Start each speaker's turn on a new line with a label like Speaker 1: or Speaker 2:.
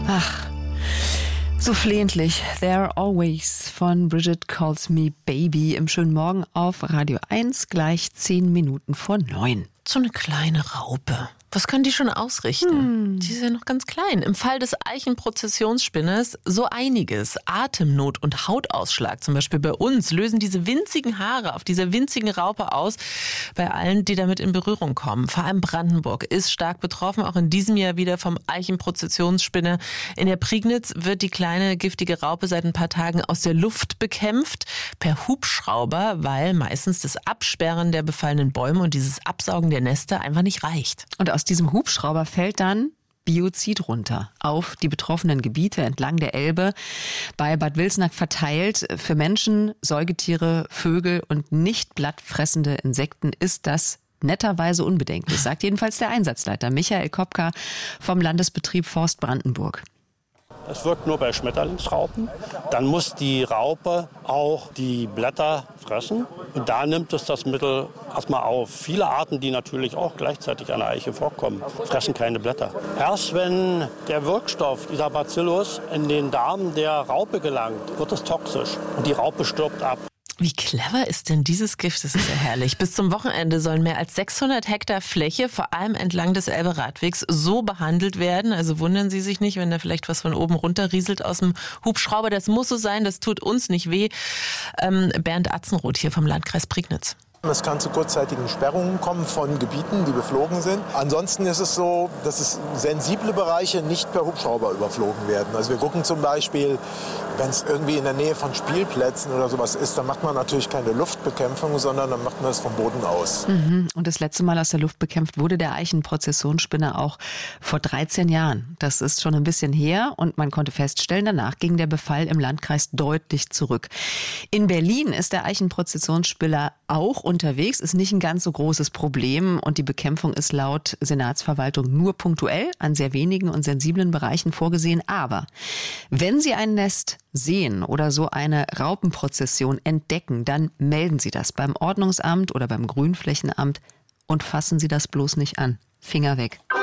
Speaker 1: Ach, so flehentlich. There Always von Bridget Calls Me Baby im schönen Morgen auf Radio 1, gleich 10 Minuten vor 9.
Speaker 2: So eine kleine Raupe. Was können die schon ausrichten? Die ist ja noch ganz klein. Im Fall des Eichenprozessionsspinners so einiges. Atemnot und Hautausschlag, zum Beispiel bei uns, lösen diese winzigen Haare auf dieser winzigen Raupe aus, bei allen, die damit in Berührung kommen. Vor allem Brandenburg ist stark betroffen, auch in diesem Jahr wieder vom Eichenprozessionsspinner. In der Prignitz wird die kleine giftige Raupe seit ein paar Tagen aus der Luft bekämpft, per Hubschrauber, weil meistens das Absperren der befallenen Bäume und dieses Absaugen der Nester einfach nicht reicht.
Speaker 1: Und aus diesem Hubschrauber fällt dann Biozid runter auf die betroffenen Gebiete entlang der Elbe bei Bad Wilsnack verteilt. Für Menschen, Säugetiere, Vögel und nicht blattfressende Insekten ist das netterweise unbedenklich, sagt jedenfalls der Einsatzleiter Michael Kopka vom Landesbetrieb Forst Brandenburg.
Speaker 3: Es wirkt nur bei Schmetterlingsraupen. Dann muss die Raupe auch die Blätter fressen. Und da nimmt es das Mittel erstmal auf. Viele Arten, die natürlich auch gleichzeitig an der Eiche vorkommen, fressen keine Blätter. Erst wenn der Wirkstoff, dieser Bacillus, in den Darm der Raupe gelangt, wird es toxisch. Und die Raupe stirbt ab.
Speaker 2: Wie clever ist denn dieses Gift? Das ist ja herrlich. Bis zum Wochenende sollen mehr als 600 Hektar Fläche, vor allem entlang des Elbe-Radwegs, so behandelt werden. Also wundern Sie sich nicht, wenn da vielleicht was von oben runter rieselt aus dem Hubschrauber. Das muss so sein, das tut uns nicht weh. Bernd Atzenroth hier vom Landkreis Prignitz.
Speaker 4: Es kann zu kurzzeitigen Sperrungen kommen von Gebieten, die beflogen sind. Ansonsten ist es so, dass es sensible Bereiche nicht per Hubschrauber überflogen werden. Also wir gucken zum Beispiel, wenn es irgendwie in der Nähe von Spielplätzen oder sowas ist, dann macht man natürlich keine Luftbekämpfung, sondern dann macht man es vom Boden aus.
Speaker 1: Und das letzte Mal aus der Luft bekämpft wurde der Eichenprozessionsspinner auch vor 13 Jahren. Das ist schon ein bisschen her und man konnte feststellen, danach ging der Befall im Landkreis deutlich zurück. In Berlin ist der Eichenprozessionsspinner auch unterwegs, ist nicht ein ganz so großes Problem und die Bekämpfung ist laut Senatsverwaltung nur punktuell an sehr wenigen und sensiblen Bereichen vorgesehen. Aber wenn Sie ein Nest sehen oder so eine Raupenprozession entdecken, dann melden Sie das beim Ordnungsamt oder beim Grünflächenamt und fassen Sie das bloß nicht an. Finger weg.